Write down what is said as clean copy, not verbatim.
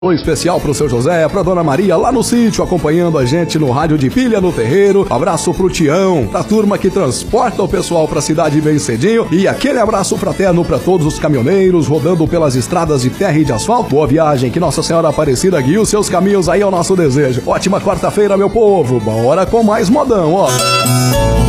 Um especial pro seu José, pra Dona Maria lá no sítio, acompanhando a gente no rádio de pilha no terreiro. Abraço pro Tião, pra turma que transporta o pessoal pra cidade bem cedinho. E aquele abraço fraterno pra todos os caminhoneiros rodando pelas estradas de terra e de asfalto. Boa viagem, que Nossa Senhora Aparecida guie os seus caminhos, aí é o nosso desejo. Ótima quarta-feira, meu povo. Bora com mais modão, ó.